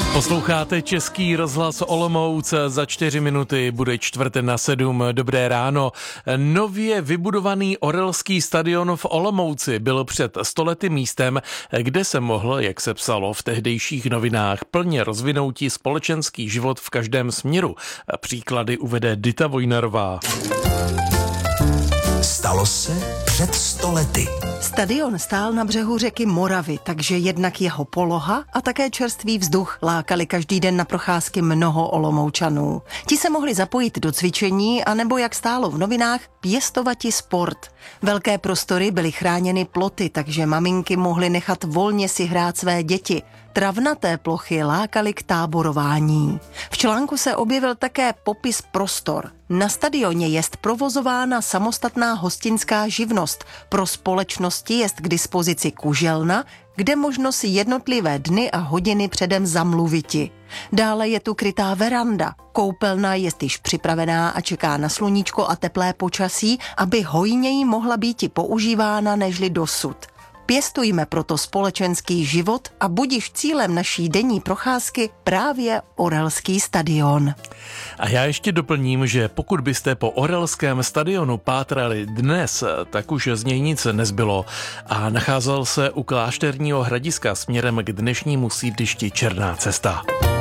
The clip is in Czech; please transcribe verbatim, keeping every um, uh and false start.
Posloucháte Český rozhlas Olomouc, za čtyři minuty bude čtvrt na sedm. Dobré ráno. Nově vybudovaný Orelský stadion v Olomouci byl před stolety místem, kde se mohl, jak se psalo v tehdejších novinách, plně rozvinouti společenský život v každém směru. Příklady uvede Dita Vojnarová. Stalo se před sto lety. Stadion stál na břehu řeky Moravy, takže jednak jeho poloha a také čerstvý vzduch lákali každý den na procházky mnoho Olomoučanů. Ti se mohli zapojit do cvičení anebo, jak stálo v novinách, pěstovati sport. Velké prostory byly chráněny ploty, takže maminky mohly nechat volně si hrát své děti. Travnaté plochy lákaly k táborování. V článku se objevil také popis prostor. Na stadioně jest provozována samostatná hostinská živnost. Pro společnosti jest k dispozici kuželna, kde možno si jednotlivé dny a hodiny předem zamluviti. Dále je tu krytá veranda. Koupelna je již připravená a čeká na sluníčko a teplé počasí, aby hojněji mohla býti používána nežli dosud. Pěstujme proto společenský život a budiž cílem naší denní procházky právě Orelský stadion. A já ještě doplním, že pokud byste po Orelském stadionu pátrali dnes, tak už z něj nic nezbylo a nacházel se u klášterního hradiska směrem k dnešnímu sídlišti Černá cesta.